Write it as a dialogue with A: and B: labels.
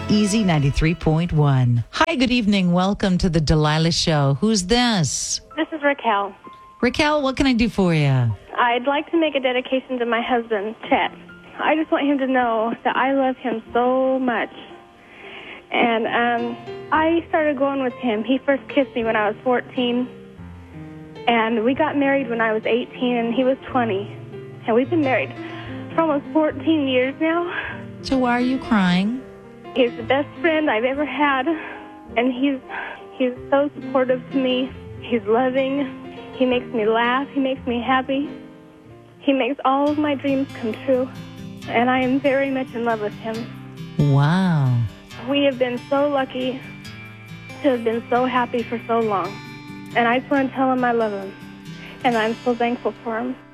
A: Easy 93.1. Hi, good evening. Welcome to the Delilah Show. Who's this?
B: This is Raquel.
A: Raquel, what can I do for you?
B: I'd like to make a dedication to my husband, Chet. I just want him to know that I love him so much. And I started going with him. He first kissed me when I was 14. And we got married when I was 18 and he was 20. And we've been married for almost 14 years now.
A: So why are you crying?
B: He's the best friend I've ever had. And he's so supportive to me. He's loving. He makes me laugh. He makes me happy. He makes all of my dreams come true. And I am very much in love with him.
A: Wow.
B: We have been so lucky to have been so happy for so long. And I just want to tell him I love him. And I'm so thankful for him.